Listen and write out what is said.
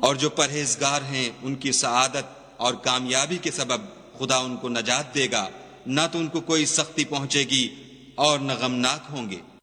और जो परहेजगार हैं उनकी सआदत और कामयाबी के सबब खुदा उनको नजात देगा, न तो उनको कोई सख्ती पहुंचेगी और न गमनाक होंगे।